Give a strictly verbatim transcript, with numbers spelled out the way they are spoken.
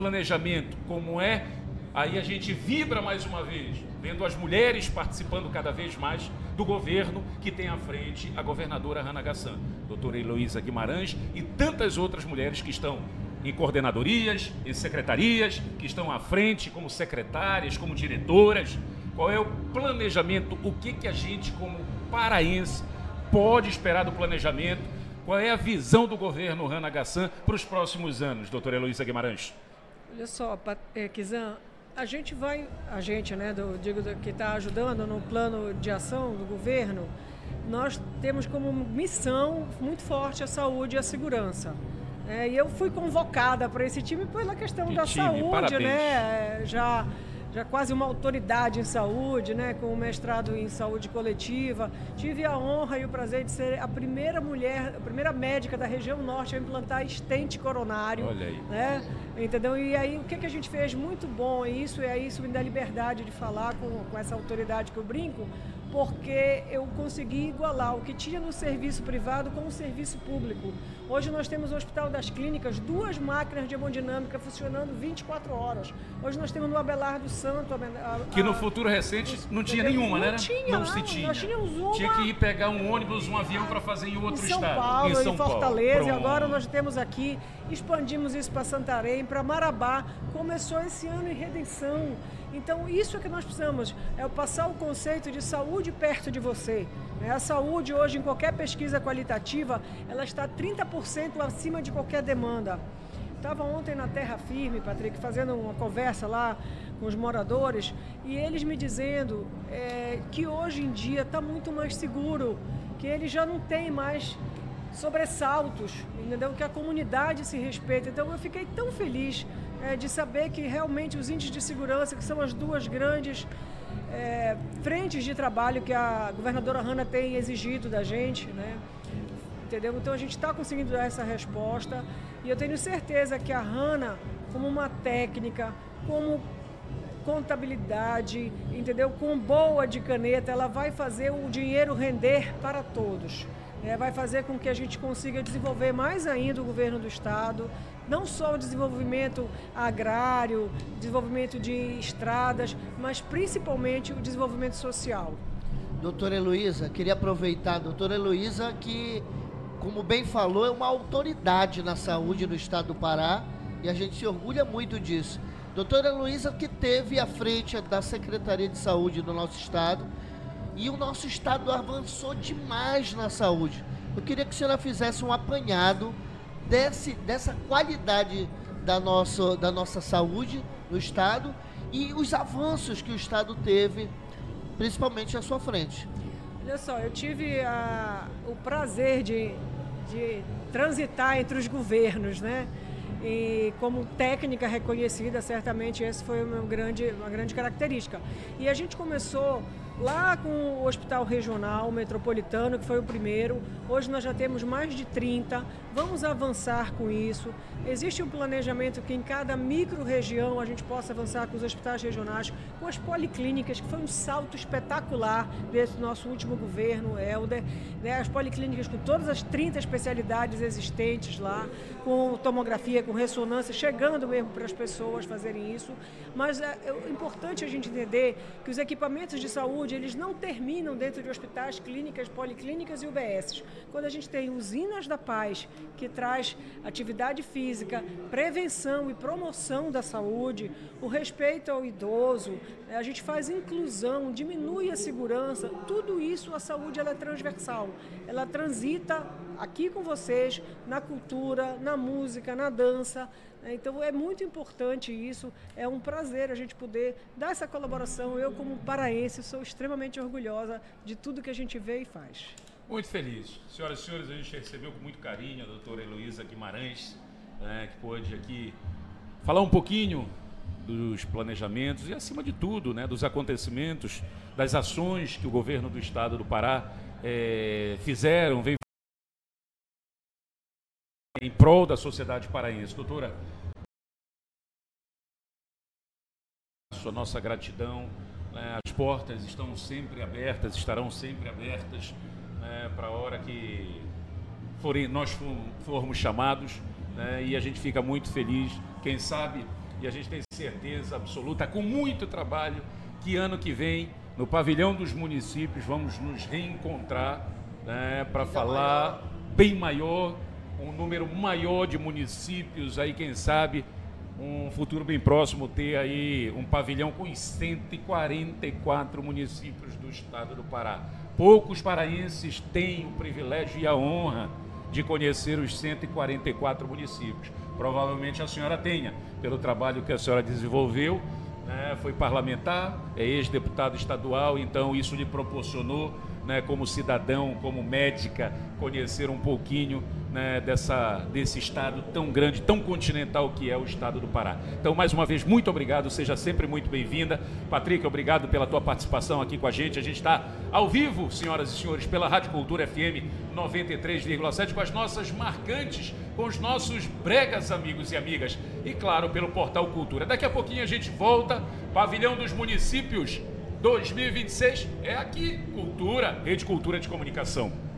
planejamento, como é, aí a gente vibra mais uma vez, vendo as mulheres participando cada vez mais do governo que tem à frente a governadora Hanna Gassan, doutora Heloísa Guimarães e tantas outras mulheres que estão em coordenadorias, em secretarias, que estão à frente como secretárias, como diretoras. Qual é o planejamento? O que, que a gente, como paraense, pode esperar do planejamento? Qual é a visão do governo Hanna Gassan para os próximos anos, doutora Heloísa Guimarães? Olha só, é, Kizan, a gente vai, a gente, né, do, digo, do, que está ajudando no plano de ação do governo, nós temos como missão muito forte a saúde e a segurança. É, e eu fui convocada para esse time pela questão que da time, saúde, parabéns. né? Já, já quase uma autoridade em saúde, né? Com o mestrado em saúde coletiva. Tive a honra e o prazer de ser a primeira mulher, a primeira médica da região norte a implantar estente coronário. Olha aí. Né? Entendeu? E aí o que, que a gente fez muito bom, e isso, é isso me dá liberdade de falar com, com essa autoridade que eu brinco, porque eu consegui igualar o que tinha no serviço privado com o serviço público. Hoje nós temos no Hospital das Clínicas duas máquinas de hemodinâmica funcionando vinte e quatro horas. Hoje nós temos no Abelardo Santo... A, a, que no futuro recente não tinha nenhuma, não né? Tinha, não se tinha. Nós tínhamos uma... Tinha que ir pegar um ônibus, um avião para fazer em outro em São estado. Paulo, em São em Paulo, Fortaleza, Pronto. E agora nós temos aqui, expandimos isso para Santarém, para Marabá. Começou esse ano em Redenção. Então, isso é que nós precisamos, é passar o conceito de saúde perto de você. A saúde hoje, em qualquer pesquisa qualitativa, ela está trinta por cento acima de qualquer demanda. Estava ontem na Terra Firme, Patrick, fazendo uma conversa lá com os moradores, e eles me dizendo é, que hoje em dia está muito mais seguro, que eles já não têm mais sobressaltos, entendeu? Que a comunidade se respeita. Então, eu fiquei tão feliz É, de saber que realmente os índices de segurança, que são as duas grandes é, frentes de trabalho que a governadora Hanna tem exigido da gente, né? Entendeu? Então a gente está conseguindo dar essa resposta e eu tenho certeza que a Hanna, como uma técnica, como contabilidade, entendeu? Com boa de caneta, ela vai fazer o dinheiro render para todos. É, vai fazer com que a gente consiga desenvolver mais ainda o governo do estado, não só o desenvolvimento agrário, desenvolvimento de estradas, mas principalmente o desenvolvimento social. Doutora Heloísa, queria aproveitar, doutora Heloísa, que, como bem falou, é uma autoridade na saúde no estado do Pará, e a gente se orgulha muito disso. Doutora Heloísa, que teve à frente da Secretaria de Saúde do nosso estado, e o nosso estado avançou demais na saúde. Eu queria que a senhora fizesse um apanhado desse, dessa qualidade da nossa, da nossa saúde no estado e os avanços que o estado teve, principalmente à sua frente. Olha só, eu tive a, o prazer de, de transitar entre os governos, né? E como técnica reconhecida, certamente essa foi uma grande, uma grande característica. E a gente começou lá com o Hospital Regional Metropolitano, que foi o primeiro. Hoje nós já temos mais de trinta. Vamos avançar com isso. Existe um planejamento que em cada micro-região a gente possa avançar com os hospitais regionais, com as policlínicas, que foi um salto espetacular desse nosso último governo, Helder. Né? As policlínicas com todas as trinta especialidades existentes lá, com tomografia, com ressonância, chegando mesmo para as pessoas fazerem isso. Mas é, é importante a gente entender que os equipamentos de saúde, eles não terminam dentro de hospitais, clínicas, policlínicas e U B S. Quando a gente tem usinas da paz, que traz atividade física, prevenção e promoção da saúde, o respeito ao idoso, a gente faz inclusão, diminui a segurança, tudo isso, a saúde ela é transversal. Ela transita aqui com vocês, na cultura, na música, na dança. Então é muito importante isso, é um prazer a gente poder dar essa colaboração. Eu, como paraense, sou extremamente orgulhosa de tudo que a gente vê e faz. Muito feliz. Senhoras e senhores, a gente recebeu com muito carinho a doutora Heloísa Guimarães, né, que pôde aqui falar um pouquinho dos planejamentos e, acima de tudo, né, dos acontecimentos, das ações que o governo do estado do Pará é, fizeram, vem em prol da sociedade paraense. Doutora, a nossa gratidão, né, as portas estão sempre abertas, estarão sempre abertas, né, para a hora que forem, nós formos chamados, né, e a gente fica muito feliz, quem sabe e a gente tem certeza absoluta, com muito trabalho, que ano que vem, no Pavilhão dos Municípios, vamos nos reencontrar, né, para falar maior. bem maior, um número maior de municípios, aí quem sabe, um futuro bem próximo, ter aí um pavilhão com os cento e quarenta e quatro municípios do estado do Pará. Poucos paraenses têm o privilégio e a honra de conhecer os cento e quarenta e quatro municípios. Provavelmente a senhora tenha, pelo trabalho que a senhora desenvolveu, né, foi parlamentar, é ex-deputado estadual, então isso lhe proporcionou, né, como cidadão, como médica, conhecer um pouquinho, né, dessa, desse estado tão grande, tão continental que é o estado do Pará. Então, mais uma vez, muito obrigado, seja sempre muito bem-vinda. Patrick, obrigado pela tua participação aqui com a gente. A gente está ao vivo, senhoras e senhores, pela Rádio Cultura F M noventa e três vírgula sete, com as nossas marcantes, com os nossos bregas amigos e amigas, e claro, pelo Portal Cultura. Daqui a pouquinho a gente volta, Pavilhão dos Municípios dois mil e vinte e seis, é aqui, Cultura, Rede Cultura de Comunicação.